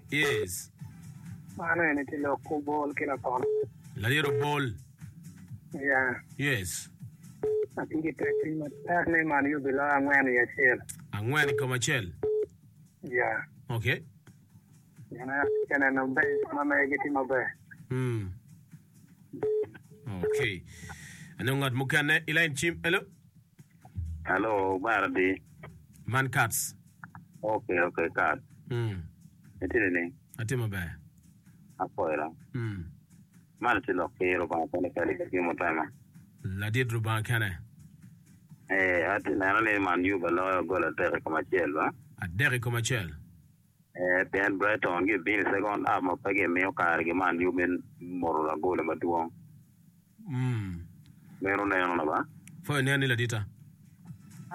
Yes. Mano ene tilo ko ball kila kon. La little ball. Yeah. Yes. I think it is my man you belong when you share. Angwen commercial. Yeah. Okay. Can I know best mama get him away. Okay. Anong mukane Elaine Chim. Hello. Hello, Bardi. Man cats. Okay, cat. Iti Atima ba. Apoira. Man ti lo ke ro ba ko ne kali ki mo tama. La dit ruban kana. Ati na le man yu ba lo go la terre commercial ba. A derry commercial. Ben Brighton gi bin second half mo page me o kar gi man yu men moro la go le ma duong. Mero na ba. Fo ne ni la dita.